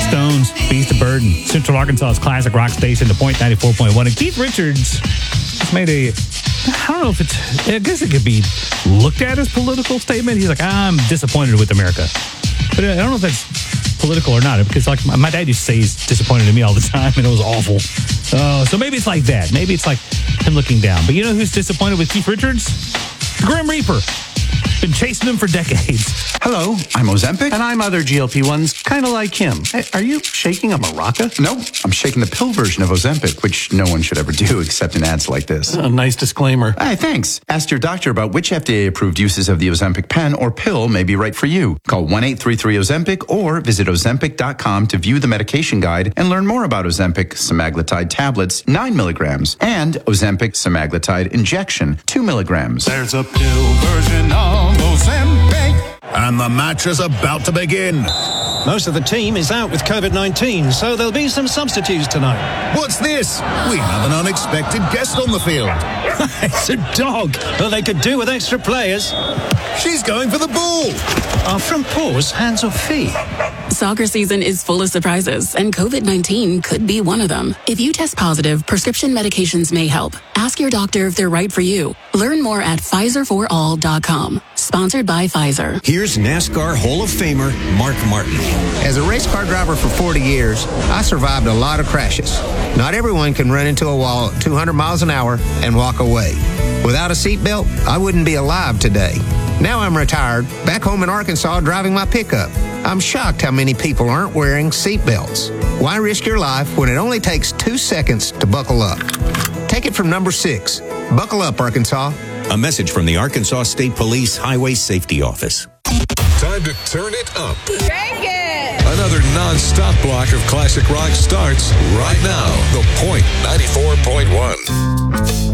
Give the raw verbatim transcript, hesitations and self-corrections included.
Stones, Beast of Burden, Central Arkansas's classic rock station, The Point ninety-four point one. And Keith Richards has made a, I don't know if it's, I guess it could be looked at as political statement. He's like, I'm disappointed with America. But I don't know if that's political or not, because like my, my dad used to say he's disappointed in me all the time, and it was awful. Uh, so maybe it's like that. Maybe it's like him looking down. But you know who's disappointed with Keith Richards? The Grim Reaper. Been chasing him for decades. Hello, I'm Ozempic. And I'm other G L P ones, kind of like him. Hey, are you shaking a maraca? No, I'm shaking the pill version of Ozempic, which no one should ever do except in ads like this. A nice disclaimer. Hey, thanks. Ask your doctor about which F D A-approved uses of the Ozempic pen or pill may be right for you. Call one eight three three Ozempic or visit Ozempic dot com to view the medication guide and learn more about Ozempic semaglutide tablets, nine milligrams, and Ozempic semaglutide injection, two milligrams. There's a pill version of Ozempic. And the match is about to begin. Most of the team is out with COVID nineteen, so there'll be some substitutes tonight. What's this? We have an unexpected guest on the field. It's a dog. Well, they could do with extra players. She's going for the ball. Are front paws hands or feet? Soccer season is full of surprises, and COVID nineteen could be one of them. If you test positive, prescription medications may help. Ask your doctor if they're right for you. Learn more at Pfizer for all dot com. Sponsored by Pfizer. Here's NASCAR Hall of Famer Mark Martin. As a race car driver for forty years, I survived a lot of crashes. Not everyone can run into a wall at two hundred miles an hour and walk away. Without a seatbelt, I wouldn't be alive today. Now I'm retired, back home in Arkansas driving my pickup. I'm shocked how many people aren't wearing seatbelts. Why risk your life when it only takes two seconds to buckle up? Take it from number six. Buckle up, Arkansas. A message from the Arkansas State Police Highway Safety Office. Time to turn it up. Crank it! Another non-stop block of classic rock starts right now. The Point ninety-four point one.